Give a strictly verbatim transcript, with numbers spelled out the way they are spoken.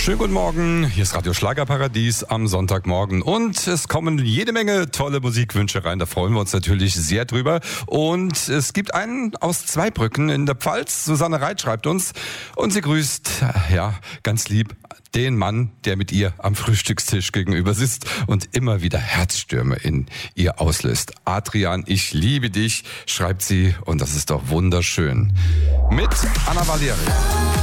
Schönen guten Morgen, hier ist Radio Schlagerparadies am Sonntagmorgen und es kommen jede Menge tolle Musikwünsche rein, da freuen wir uns natürlich sehr drüber. Und es gibt einen aus Zweibrücken in der Pfalz, Susanne Reit schreibt uns und sie grüßt, ja, ganz lieb, den Mann, der mit ihr am Frühstückstisch gegenüber sitzt und immer wieder Herzstürme in ihr auslöst. Adrian, ich liebe dich, schreibt sie und das ist doch wunderschön. Mit Anna Valieri.